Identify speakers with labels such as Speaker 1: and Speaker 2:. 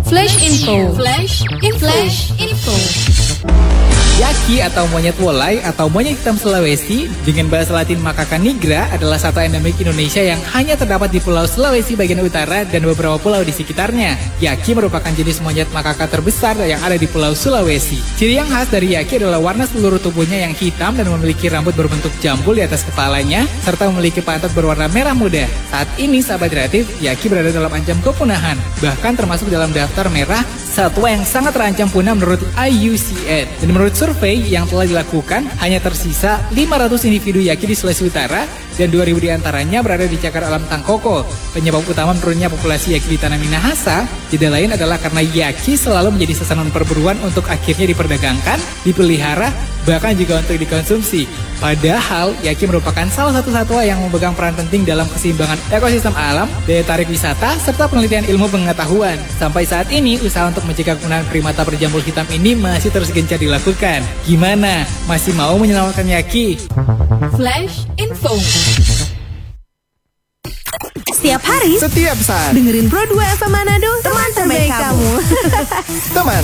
Speaker 1: Flash Info. Flash Info. Flash Info.
Speaker 2: Yaki atau monyet wolai atau monyet hitam Sulawesi dengan bahasa Latin Macaca nigra adalah satu endemik Indonesia yang hanya terdapat di Pulau Sulawesi bagian utara dan beberapa pulau di sekitarnya. Yaki merupakan jenis monyet makaka terbesar yang ada di Pulau Sulawesi. Ciri yang khas dari Yaki adalah warna seluruh tubuhnya yang hitam dan memiliki rambut berbentuk jambul di atas kepalanya serta memiliki pantat berwarna merah muda. Saat ini sahabat kreatif, Yaki berada dalam ancam kepunahan, bahkan termasuk dalam daftar merah satwa yang sangat terancam punah menurut IUCN. Dan menurut survei yang telah dilakukan, hanya tersisa 500 individu Yaki di Sulawesi Utara dan 2.000 diantaranya berada di Cakar Alam Tangkoko. Penyebab utama menurunnya populasi Yaki di Tanah Minahasa tidak lain adalah karena Yaki selalu menjadi sasaran perburuan untuk akhirnya diperdagangkan, dipelihara, bahkan juga untuk dikonsumsi. Padahal Yaki merupakan salah satu satwa yang memegang peran penting dalam keseimbangan ekosistem alam, daya tarik wisata, serta penelitian ilmu pengetahuan. Sampai saat ini, usaha untuk mencegah kepunahan primata berjambul hitam ini masih terus gencar dilakukan. Gimana? Masih mau menyelamatkan Yaki?
Speaker 1: Flash Info.
Speaker 3: Setiap hari,
Speaker 2: Setiap saat,
Speaker 3: dengerin Pro 2 FM Manado, teman terbaik kamu.
Speaker 2: teman